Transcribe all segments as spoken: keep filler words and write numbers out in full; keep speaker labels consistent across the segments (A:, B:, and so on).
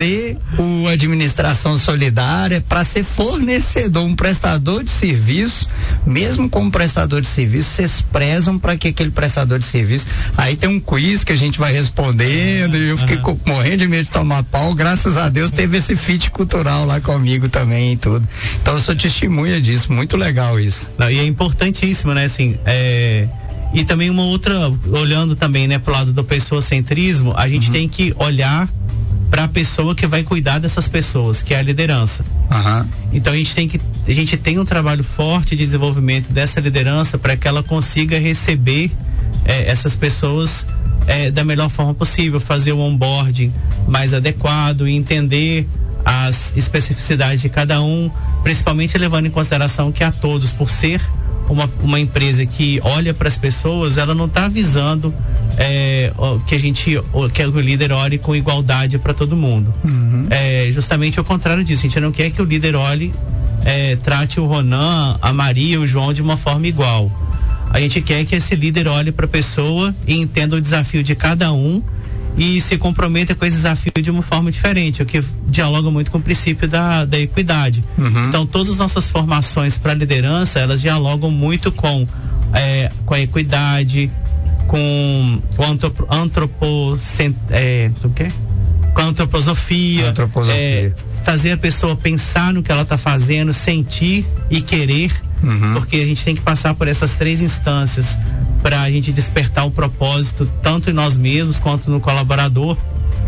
A: ser o administração solidária, para ser fornecedor, um prestador de serviço, mesmo como prestador de serviço, vocês prezam para que aquele prestador de serviço, aí tem um quiz que a gente vai respondendo, e eu fiquei uhum. morrendo de medo de tomar pau, graças a Deus teve esse fit cultural lá comigo também e tudo. Então eu sou testemunha disso, muito legal isso.
B: Não, e é importantíssimo, né, assim, é... E também uma outra, olhando também, né, pro lado do pessoacentrismo, a gente uhum. tem que olhar para a pessoa que vai cuidar dessas pessoas, que é a liderança.
A: Uhum.
B: Então a gente tem que, a gente tem um trabalho forte de desenvolvimento dessa liderança para que ela consiga receber eh, essas pessoas eh, da melhor forma possível, fazer o onboarding mais adequado e entender as especificidades de cada um, principalmente levando em consideração que a todos, por ser Uma, uma empresa que olha para as pessoas, ela não está visando é, que a gente, que o líder olhe com igualdade para todo mundo.
A: Uhum.
B: É justamente o contrário disso. A gente não quer que o líder olhe, é, trate o Ronan, a Maria, o João de uma forma igual. A gente quer que esse líder olhe para a pessoa e entenda o desafio de cada um e se comprometa com esse desafio de uma forma diferente, o que dialoga muito com o princípio da, da equidade.
A: Uhum.
B: Então, todas as nossas formações para liderança, elas dialogam muito com, é, com a equidade, com o antropo, antropocent, é, o quê? com a antroposofia,
A: antroposofia.
B: É, fazer a pessoa pensar no que ela está fazendo, sentir e querer,
A: uhum.
B: porque a gente tem que passar por essas três instâncias para a gente despertar o propósito tanto em nós mesmos quanto no colaborador.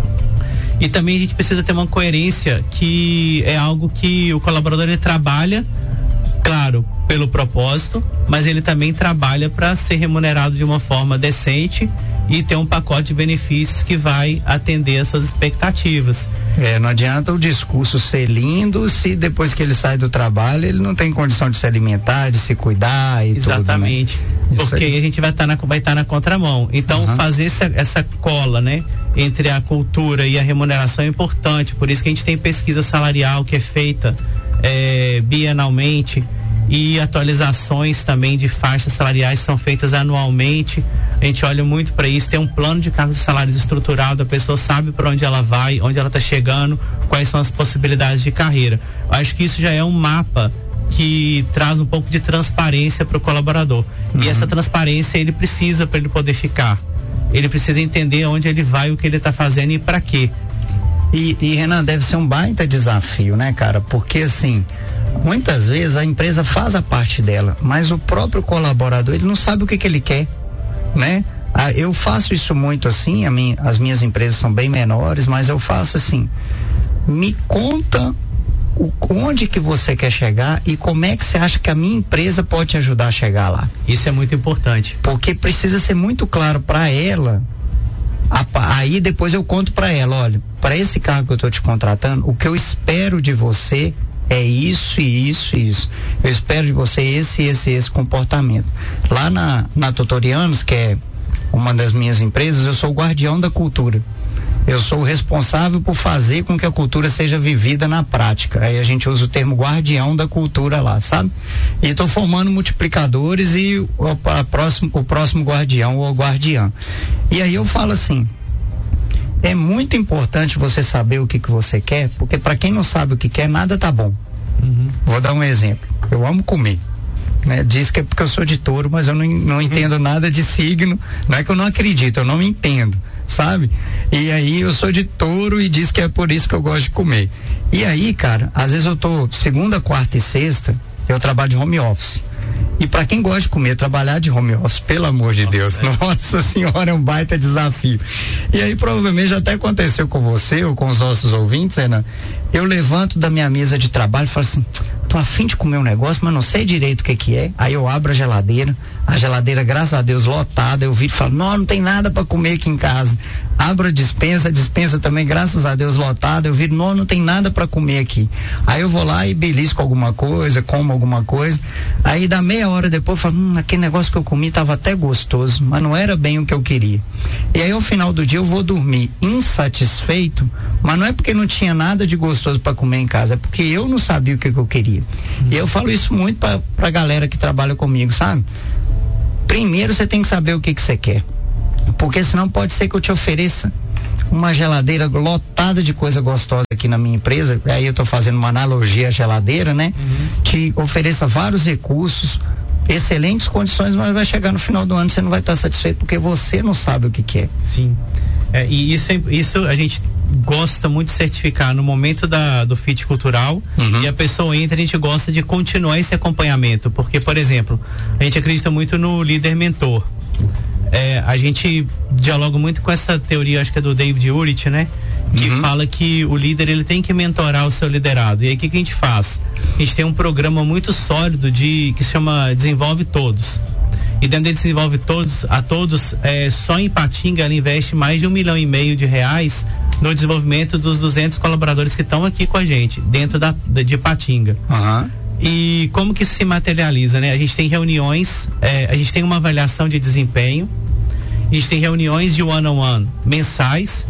B: E também a gente precisa ter uma coerência, que é algo que o colaborador ele trabalha, claro, pelo propósito, mas ele também trabalha para ser remunerado de uma forma decente e ter um pacote de benefícios que vai atender as suas expectativas.
A: É, não adianta o discurso ser lindo se depois que ele sai do trabalho ele não tem condição de se alimentar, de se cuidar e
B: Exatamente.
A: tudo, né?
B: Porque aí a gente vai estar tá na, vai tá na contramão. Então, uhum. fazer essa, essa cola, né, entre a cultura e a remuneração é importante. Por isso que a gente tem pesquisa salarial que é feita é, bienalmente, e atualizações também de faixas salariais são feitas anualmente. A gente olha muito para isso, tem um plano de cargos e salários estruturado, a pessoa sabe para onde ela vai, onde ela está chegando, quais são as possibilidades de carreira. Eu acho que isso já é um mapa que traz um pouco de transparência para o colaborador. Uhum. E essa transparência ele precisa para ele poder ficar. Ele precisa entender onde ele vai, o que ele está fazendo e para quê.
A: E, e Renan, deve ser um baita desafio, né, cara? Porque assim, muitas vezes a empresa faz a parte dela, mas o próprio colaborador, ele não sabe o que que ele quer, né? Ah, eu faço isso muito assim, a minha, as minhas empresas são bem menores, mas eu faço assim, me conta o, onde que você quer chegar e como é que você acha que a minha empresa pode te ajudar a chegar lá.
B: Isso é muito importante.
A: Porque precisa ser muito claro para ela. Aí depois eu conto para ela, olha, para esse cargo que eu estou te contratando, o que eu espero de você é isso e isso e isso. Eu espero de você esse, esse, esse comportamento. Lá na, na Tutorianos, que é uma das minhas empresas, eu sou o guardião da cultura. Eu sou o responsável por fazer com que a cultura seja vivida na prática. Aí a gente usa o termo guardião da cultura lá, sabe? E estou formando multiplicadores e o, a próximo, o próximo guardião ou guardiã. E aí eu falo assim, é muito importante você saber o que que você quer, porque para quem não sabe o que quer, nada tá bom.
B: Uhum.
A: Vou dar um exemplo. Eu amo comer. Né? Diz que é porque eu sou de touro, mas eu não, não entendo uhum. nada de signo. Não é que eu não acredito, eu não entendo, sabe? E aí eu sou de touro e diz que é por isso que eu gosto de comer. E aí, cara, às vezes eu tô segunda, quarta e sexta, eu trabalho de home office. E para quem gosta de comer, trabalhar de home office, pelo amor de Nossa, Deus, é. Nossa senhora, é um baita desafio. E aí provavelmente já até aconteceu com você ou com os nossos ouvintes, Renan. Eu levanto da minha mesa de trabalho e falo assim, tô a fim de comer um negócio, mas não sei direito o que que é. Aí eu abro a geladeira, a geladeira, graças a Deus, lotada, eu viro e falo, não, não tem nada para comer aqui em casa. Abro a dispensa, a dispensa também, graças a Deus, lotada, eu viro, não, não tem nada para comer aqui. Aí eu vou lá e belisco alguma coisa, como alguma coisa, aí dá meia hora depois eu falo, hum, aquele negócio que eu comi tava até gostoso, mas não era bem o que eu queria. E aí ao final do dia eu vou dormir insatisfeito, mas não é porque não tinha nada de gostoso para comer em casa, é porque eu não sabia o que, que eu queria. Hum. E eu falo isso muito pra, pra galera que trabalha comigo, sabe? Primeiro você tem que saber o que que você quer, porque senão pode ser que eu te ofereça uma geladeira lotada de coisa gostosa aqui na minha empresa, aí eu estou fazendo uma analogia à geladeira, né? Uhum. Te ofereça vários recursos, excelentes condições, mas vai chegar no final do ano, você não vai estar satisfeito porque você não sabe o que quer.
B: Sim. É, e isso, isso a gente gosta muito de certificar no momento da, do fit cultural, uhum. E a pessoa entra, a gente gosta de continuar esse acompanhamento, porque, por exemplo, a gente acredita muito no líder mentor. É, a gente dialoga muito com essa teoria, acho que é do David Ulrich, né? Que uhum. fala que o líder ele tem que mentorar o seu liderado. E aí o que, que a gente faz? A gente tem um programa muito sólido de que se chama Desenvolve Todos. E dentro de Desenvolve Todos, a todos, é, só em Patinga ela investe mais de um milhão e meio de reais no desenvolvimento dos duzentos colaboradores que estão aqui com a gente, dentro da, de Patinga.
A: Uhum.
B: E como que isso se materializa, né? A gente tem reuniões, é, a gente tem uma avaliação de desempenho, a gente tem reuniões de one-on-one mensais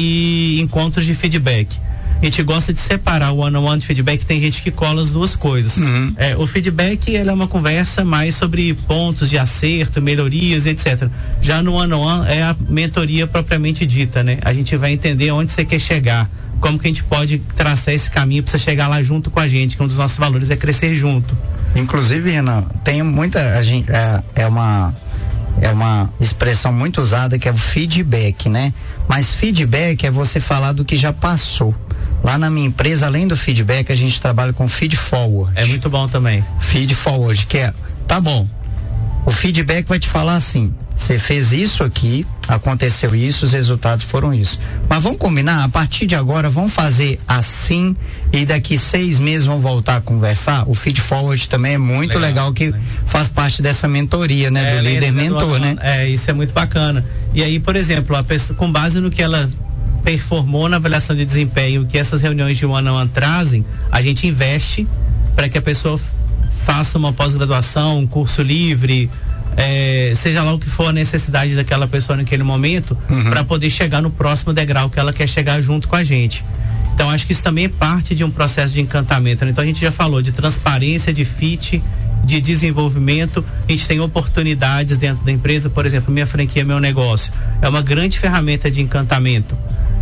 B: e encontros de feedback. A gente gosta de separar o one-on-one de feedback, tem gente que cola as duas coisas.
A: Uhum.
B: É, o feedback, ele é uma conversa mais sobre pontos de acerto, melhorias, etcétera. Já no one-on-one é a mentoria propriamente dita, né? A gente vai entender onde você quer chegar, como que a gente pode traçar esse caminho para você chegar lá junto com a gente, que um dos nossos valores é crescer junto.
A: Inclusive, Renan, tem muita, a gente, é, é uma é uma expressão muito usada que é o feedback, né? Mas feedback é você falar do que já passou. Lá na minha empresa, além do feedback, a gente trabalha com feed forward.
B: É muito bom também.
A: Feed forward, que é, tá bom, o feedback vai te falar assim, você fez isso aqui, aconteceu isso, os resultados foram isso. Mas vamos combinar, a partir de agora, vamos fazer assim e daqui seis meses vão voltar a conversar? O feed forward também é muito legal, legal que né? faz parte dessa mentoria, né? É, do líder mentor, né?
B: É, isso é muito bacana. E aí, por exemplo, a pessoa, com base no que ela performou na avaliação de desempenho, que essas reuniões de one-on-one trazem, a gente investe para que a pessoa faça uma pós-graduação, um curso livre, é, seja lá o que for a necessidade daquela pessoa naquele momento, uhum. para poder chegar no próximo degrau que ela quer chegar junto com a gente. Então acho que isso também é parte de um processo de encantamento, né? Então a gente já falou de transparência, de fit, de desenvolvimento, a gente tem oportunidades dentro da empresa, por exemplo, minha franquia, meu negócio, é uma grande ferramenta de encantamento.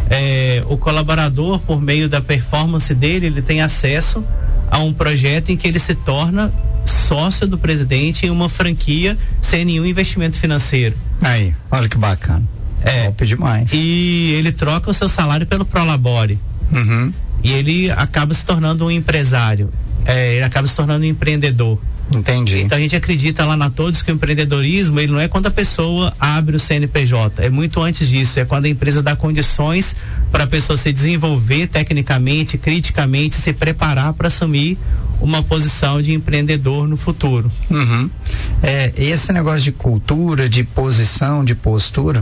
B: É, o colaborador, por meio da performance dele, ele tem acesso a um projeto em que ele se torna sócio do presidente em uma franquia sem nenhum investimento financeiro.
A: Aí, olha que bacana.
B: É,
A: top demais.
B: E ele troca o seu salário pelo Prolabore.
A: Uhum.
B: E ele acaba se tornando um empresário. É, ele acaba se tornando um empreendedor.
A: Entendi.
B: Então a gente acredita lá na Todos que o empreendedorismo, ele não é quando a pessoa abre o C N P J, é muito antes disso, é quando a empresa dá condições para a pessoa se desenvolver tecnicamente, criticamente, se preparar para assumir uma posição de empreendedor no futuro.
A: Uhum. É, esse negócio de cultura, de posição, de postura,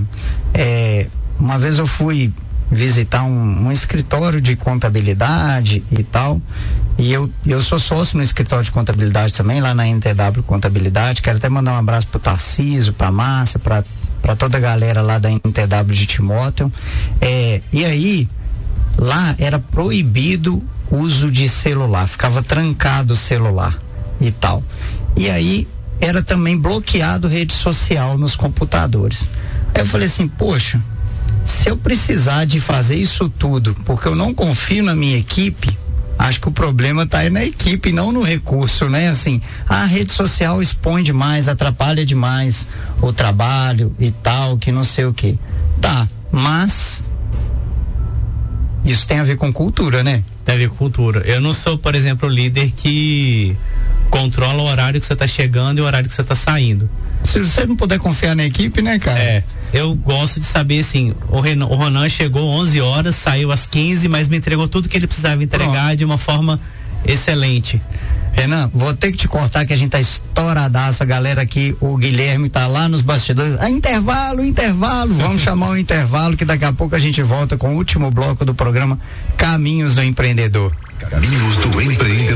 A: é, uma vez eu fui visitar um, um escritório de contabilidade e tal, e eu, eu sou sócio no escritório de contabilidade também, lá na N T W Contabilidade. Quero até mandar um abraço pro Tarcísio, pra Márcia, pra, pra toda a galera lá da N T W de Timóteo. É, e aí, lá era proibido o uso de celular, ficava trancado o celular e tal. E aí, era também bloqueado rede social nos computadores. Aí eu falei assim, poxa, se eu precisar de fazer isso tudo, porque eu não confio na minha equipe, acho que o problema está aí na equipe, não no recurso, né? Assim, a rede social expõe demais, atrapalha demais o trabalho e tal, que não sei o que. Tá, mas isso tem a ver com cultura, né?
B: Tem a ver com cultura. Eu não sou, por exemplo, o líder que controla o horário que você está chegando e o horário que você está saindo.
A: Se você não puder confiar na equipe, né, cara?
B: É. Eu gosto de saber, assim, o, Renan, o Ronan chegou onze horas, saiu às quinze, mas me entregou tudo que ele precisava entregar. Pronto. De uma forma excelente.
A: Renan, vou ter que te cortar que a gente tá estouradaço, a galera aqui, o Guilherme tá lá nos bastidores. Ah, intervalo, intervalo, vamos chamar o intervalo que daqui a pouco a gente volta com o último bloco do programa Caminhos do Empreendedor.
C: Caminhos do Empreendedor.